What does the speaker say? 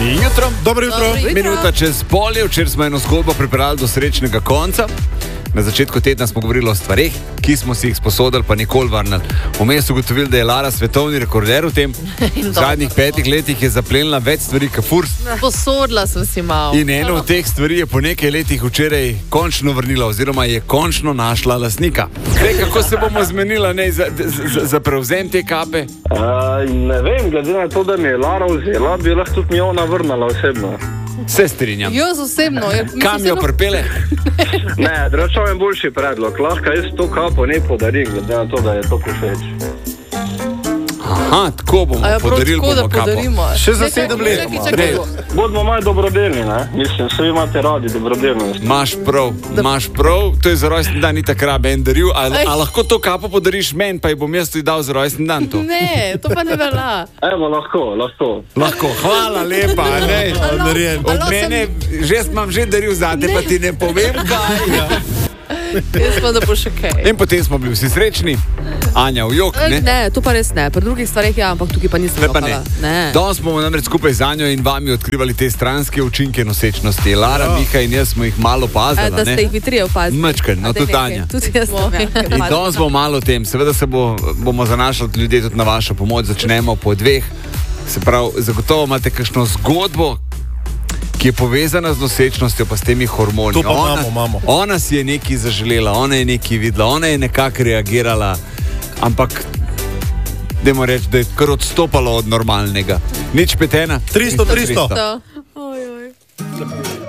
Jutro. Dobro jutro. Minuta čez polje, včeraj smo eno zgodbo pripeljali do srečnega konca. Na začetku tedna smo govorili o stvareh, ki smo si jih sposodili, pa nikoli vrnili. Vmes ugotovili, da je Lara svetovni rekorder v tem. V zadnjih 5 letih je zaplenila več stvari, kot furs. Posodila sem si malo. In eno od teh stvari je po nekaj letih včeraj končno vrnila, oziroma je končno našla lastnika. Kako se bomo zmenila za prevzem te kape? Ne vem, glede na to, da mi je Lara vzela, bi lahko tudi mi ona vrnala osebno. Se strinjam. Jaz osebno. Kam jo pripele? Ne, drugače imam boljši predlog. Lahko jaz to kapo ne podarim, glede na to, da je to všeč. Aha, tako bomo podarili bomo kapo. Še za 7 let. Bodimo malo dobrodelni, ne? Mislim, vsi imate radi dobrodelnost. Imaš prav, to je za rojstni dan, ni tako rabe en daril, a lahko to kapo podariš meni, pa ji bom jaz tudi dal za rojstni dan to? Ne, to pa ne velja. Evo, lahko. Lahko, hvala lepa, ne. Od mene, imam že daril zate, pa ti ne povem kaj. Jaz pa da bo še kaj. In potem smo bili vsi srečni. Anja v jok, ne? Ne, to pa res ne. Pri drugih stvareh ja, ampak tukaj pa nisem jokala. Danes bomo namreč skupaj z Anjo in vami odkrivali te stranske učinke nosečnosti. Lara, Miha in jaz smo jih malo opazili. Da ste jih vi trije opazili. Mačken, no tudi Anja. Tudi jaz sem. In danes bomo malo o tem. Seveda se bomo zanašali ljudje tudi na vašo pomoč. Začnemo po 2. Se pravi, zagotovo imate kakšno zgodbo, ki je povezana z nosečnostjo, pa s temi hormoni. To pa imamo. Ona si je nekaj zaželela, ona je nekaj videla, ona je nekako reagirala, ampak dajmo reči, da je kar odstopalo od normalnega. Nič petena? 300.